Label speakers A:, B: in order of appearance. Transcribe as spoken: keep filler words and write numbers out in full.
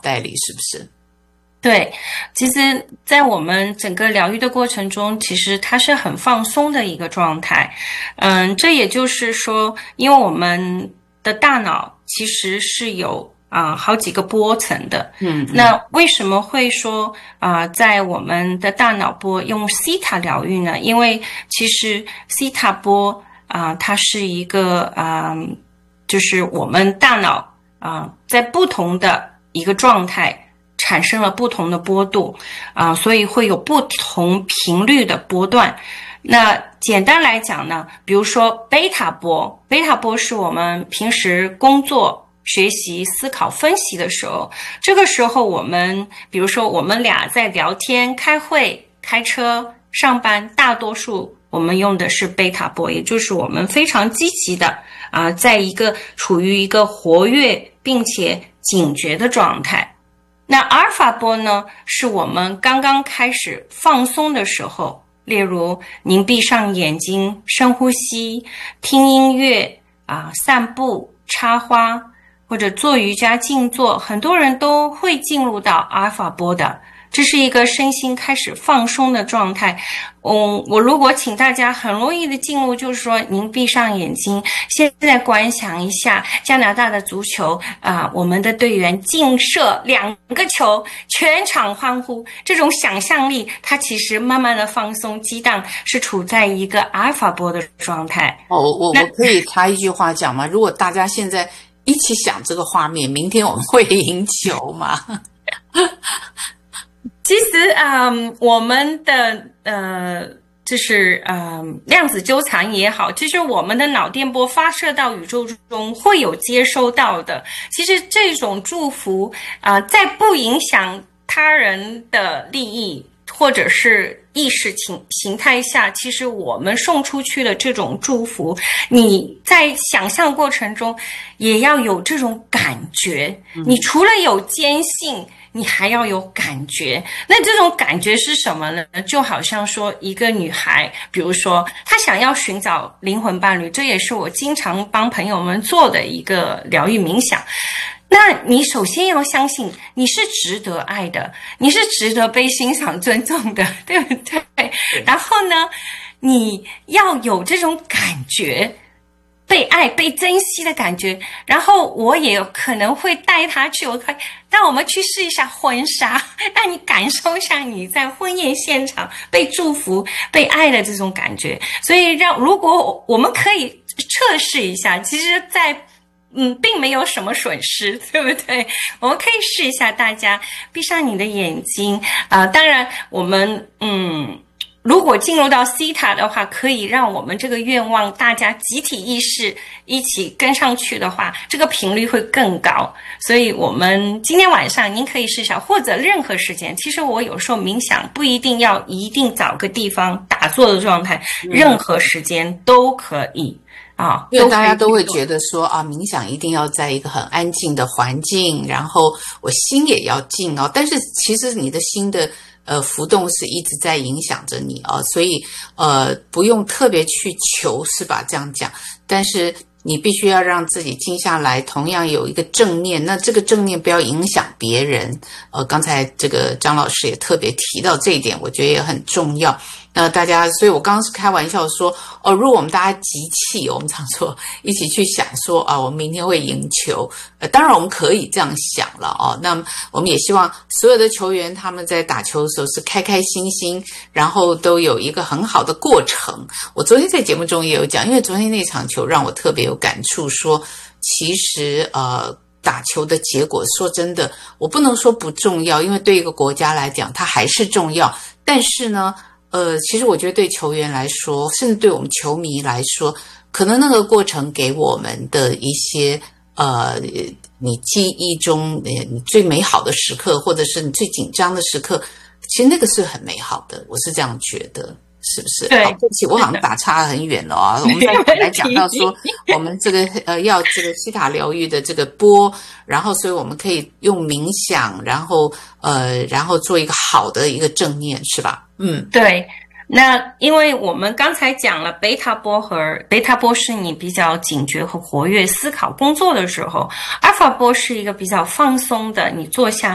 A: 袋里，是不是？
B: 对，其实在我们整个疗愈的过程中，其实它是很放松的一个状态。嗯，这也就是说，因为我们的大脑其实是有啊、呃、好几个波层的。
A: 嗯，嗯
B: 那为什么会说啊、呃、在我们的大脑波用西塔疗愈呢？因为其实西塔波啊、呃、它是一个啊、呃、就是我们大脑啊、呃、在不同的一个状态产生了不同的波度啊、呃，所以会有不同频率的波段。那简单来讲呢，比如说贝塔波，贝塔波是我们平时工作、学习、思考、分析的时候，这个时候我们，比如说我们俩在聊天、开会、开车、上班，大多数我们用的是贝塔波，也就是我们非常积极的啊、呃，在一个处于一个活跃并且警觉的状态。那阿尔法波呢，是我们刚刚开始放松的时候，例如您闭上眼睛，深呼吸，听音乐啊，散步、插花，或者做瑜伽静坐，很多人都会进入到阿尔法波的。这是一个身心开始放松的状态。嗯，我如果请大家很容易的进入，就是说您闭上眼睛，现在观想一下加拿大的足球啊、呃，我们的队员劲射两个球，全场欢呼。这种想象力，它其实慢慢的放松激荡，是处在一个阿尔法波的状态。
A: 哦，我我可以插一句话讲吗？如果大家现在一起想这个画面，明天我们会赢球吗？
B: 其实，嗯，我们的呃，就是嗯，量子纠缠也好，其实我们的脑电波发射到宇宙中会有接收到的。其实这种祝福啊、呃，在不影响他人的利益或者是意识形形态下，其实我们送出去的这种祝福，你在想象过程中也要有这种感觉。你除了有坚信，你还要有感觉。那这种感觉是什么呢？就好像说一个女孩，比如说她想要寻找灵魂伴侣，这也是我经常帮朋友们做的一个疗愈冥想。那你首先要相信你是值得爱的，你是值得被欣赏尊重的，对不对？然后呢，你要有这种感觉，被爱被珍惜的感觉。然后我也可能会带他去，我可让我们去试一下婚纱，让你感受一下你在婚宴现场被祝福被爱的这种感觉。所以让如果我们可以测试一下，其实在嗯，并没有什么损失，对不对？我们可以试一下，大家闭上你的眼睛啊、呃。当然，我们嗯，如果进入到西塔的话，可以让我们这个愿望大家集体意识一起跟上去的话，这个频率会更高。所以我们今天晚上您可以试一下，或者任何时间。其实我有时候冥想不一定要一定找个地方打坐的状态，任何时间都可以。啊，
A: 因为大家都会觉得说啊，冥想一定要在一个很安静的环境，然后我心也要静哦。但是其实你的心的呃浮动是一直在影响着你哦，所以呃不用特别去求，是吧？这样讲，但是你必须要让自己静下来，同样有一个正念，那这个正念不要影响别人。呃，刚才这个张老师也特别提到这一点，我觉得也很重要。那大家，所以我刚刚是开玩笑说，哦，如果我们大家集气，我们常说一起去想说啊，我们明天会赢球，呃，当然我们可以这样想了哦。那我们也希望所有的球员他们在打球的时候是开开心心，然后都有一个很好的过程。我昨天在节目中也有讲，因为昨天那场球让我特别有感触，说其实呃。打球的结果，说真的，我不能说不重要，因为对一个国家来讲，它还是重要。但是呢，呃，其实我觉得对球员来说，甚至对我们球迷来说，可能那个过程给我们的一些呃，你记忆中你最美好的时刻，或者是你最紧张的时刻，其实那个是很美好的，我是这样觉得。是不是？
B: 对，
A: 好，对不起，我好像打岔很远了啊。我们再来讲到说，我们这个呃要这个西塔疗愈的这个波，然后所以我们可以用冥想，然后呃，然后做一个好的一个正念，是吧？嗯，
B: 对。那因为我们刚才讲了贝塔波和贝塔波是你比较警觉和活跃思考工作的时候，阿尔法波是一个比较放松的，你坐下